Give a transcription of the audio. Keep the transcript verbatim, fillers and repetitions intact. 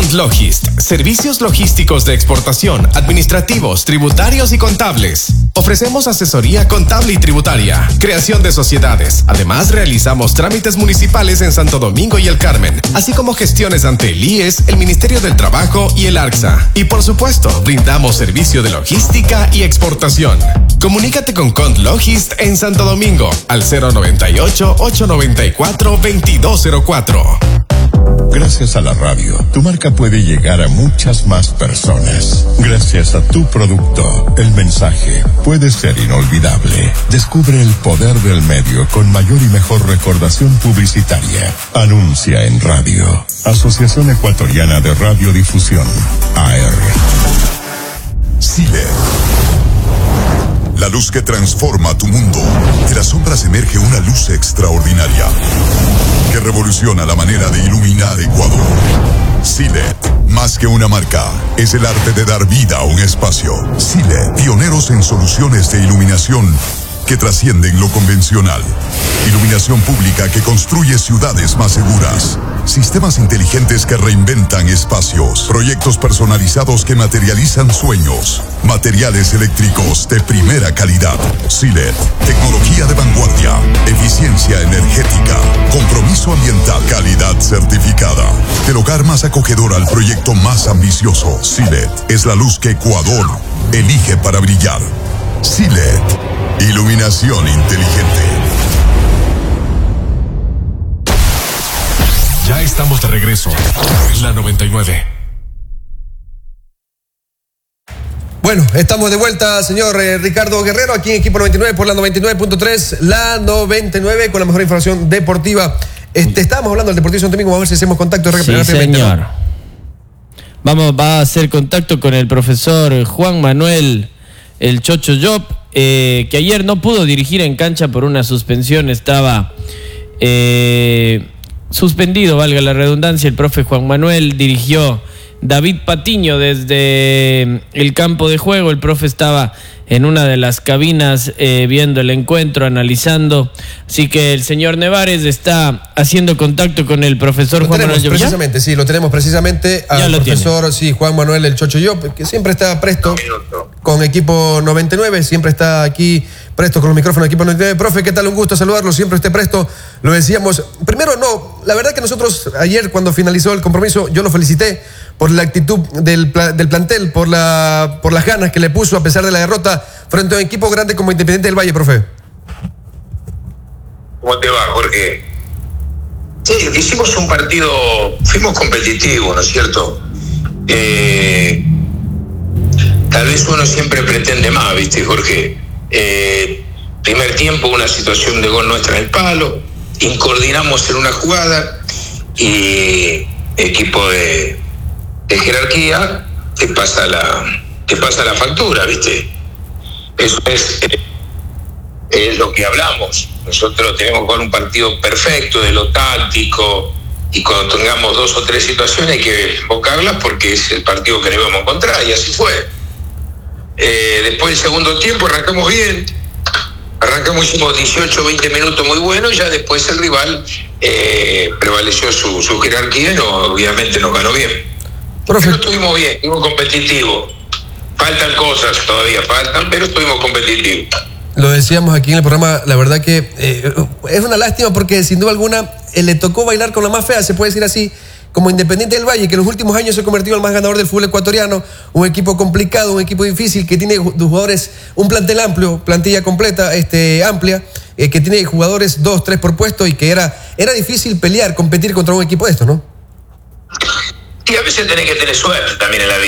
Contlogist, servicios logísticos de exportación, administrativos, tributarios y contables. Ofrecemos asesoría contable y tributaria, creación de sociedades. Además, realizamos trámites municipales en Santo Domingo y El Carmen, así como gestiones ante el I E S, el Ministerio del Trabajo y el ARCSA. Y por supuesto, brindamos servicio de logística y exportación. Comunícate con Contlogist en Santo Domingo al cero noventa y ocho, ochocientos noventa y cuatro, veintidós cero cuatro. Gracias a la radio, tu marca puede llegar a muchas más personas. Gracias a tu producto, el mensaje puede ser inolvidable. Descubre el poder del medio con mayor y mejor recordación publicitaria. Anuncia en radio. Asociación Ecuatoriana de Radiodifusión, A R. Silet. La luz que transforma tu mundo. De las sombras emerge una luz extraordinaria que revoluciona la manera de iluminar Ecuador. Silet, más que una marca, es el arte de dar vida a un espacio. Silet, pioneros en soluciones de iluminación que trascienden lo convencional. Iluminación pública que construye ciudades más seguras. Sistemas inteligentes que reinventan espacios. Proyectos personalizados que materializan sueños. Materiales eléctricos de primera calidad. Silet, tecnología de vanguardia. Eficiencia energética. Compromiso ambiental. Calidad certificada. Del hogar más acogedor al proyecto más ambicioso. Silet es la luz que Ecuador elige para brillar. Silet, iluminación inteligente. Ya estamos de regreso. La noventa y nueve. Bueno, estamos de vuelta, señor eh, Ricardo Guerrero, aquí en Equipo noventa y nueve por la noventa y nueve punto tres, la noventa y nueve, con la mejor información deportiva. Este, estábamos hablando del Deportivo Santo Domingo, vamos a ver si hacemos contacto. Sí, señor. ¿No? Vamos, va a hacer contacto con el profesor Juan Manuel El Chocho Job, eh, que ayer no pudo dirigir en cancha por una suspensión, estaba eh, suspendido, valga la redundancia. El profe Juan Manuel dirigió David Patiño desde el campo de juego. El profe estaba en una de las cabinas eh, viendo el encuentro, analizando. Así que el señor Nevares está haciendo contacto con el profesor lo Juan tenemos Manuel. Precisamente, sí, lo tenemos precisamente al profesor sí, Juan Manuel El Chocho Job, que siempre está presto con Equipo noventa y nueve, siempre está aquí presto con los micrófonos de Equipo noventa y nueve. Profe, ¿qué tal? Un gusto saludarlo, siempre esté presto. Lo decíamos, primero no, la verdad que nosotros ayer cuando finalizó el compromiso, yo lo felicité por la actitud del, del plantel, por, la, por las ganas que le puso a pesar de la derrota frente a un equipo grande como Independiente del Valle, profe. ¿Cómo te va, Jorge? Sí, hicimos un partido, fuimos competitivos, ¿no es cierto? Eh, tal vez uno siempre pretende más, ¿viste, Jorge? Eh, primer tiempo, una situación de gol nuestra en el palo, incoordinamos en una jugada y equipo de, de jerarquía te pasa la, te pasa la factura, ¿viste? Eso es, es lo que hablamos. Nosotros tenemos que jugar un partido perfecto de lo táctico y cuando tengamos dos o tres situaciones hay que invocarlas porque es el partido que le vamos a encontrar y así fue. Eh, después del segundo tiempo arrancamos bien, arrancamos, hicimos dieciocho, veinte minutos muy buenos y ya después el rival eh, prevaleció su, su jerarquía y no, obviamente nos ganó bien. Profe. Pero estuvimos bien, estuvimos competitivos. Faltan cosas todavía, faltan, pero estuvimos competitivos. Lo decíamos aquí en el programa, la verdad que eh, es una lástima porque sin duda alguna eh, le tocó bailar con la más fea, se puede decir así, como Independiente del Valle, que en los últimos años se ha convertido en el más ganador del fútbol ecuatoriano, un equipo complicado, un equipo difícil, que tiene jugadores, un plantel amplio, plantilla completa, este, amplia, eh, que tiene jugadores dos, tres por puesto y que era, era difícil pelear, competir contra un equipo de estos, ¿no? Sí, a veces tenés que tener suerte también en la vida.